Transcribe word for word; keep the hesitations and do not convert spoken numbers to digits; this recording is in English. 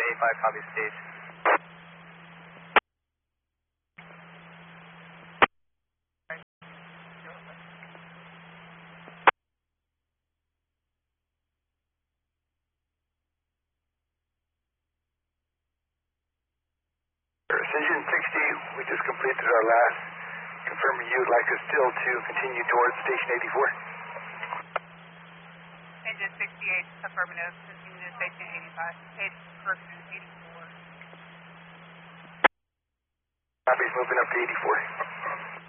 eighty-five, copy stage. Precision sixty, we just completed our last. Confirming you would like us still to continue towards station eighty-four. Engine sixty-eight, affirmative, continue to station eighty-five, eight, correction, eighty-four. Copy's moving up to eighty-four.